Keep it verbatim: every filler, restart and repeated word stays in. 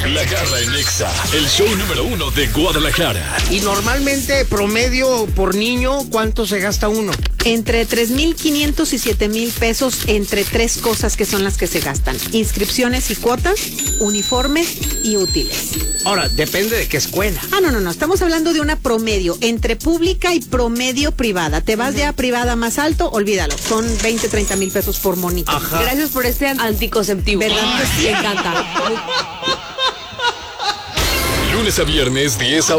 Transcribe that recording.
La Garra en Nexa, el show número uno de Guadalajara. Y normalmente, promedio por niño, ¿cuánto se gasta uno? Entre tres mil quinientos y siete mil pesos entre tres cosas que son las que se gastan: inscripciones y cuotas, uniformes y útiles. Ahora, depende de qué escuela. Ah, no, no, no, estamos hablando de una promedio, entre pública y promedio privada. Te vas ya a privada más alto, olvídalo, son veinte, treinta mil pesos por monito. Ajá. Gracias por este anticonceptivo. ¿Verdad que sí? Me encanta. Lunes a viernes, diez a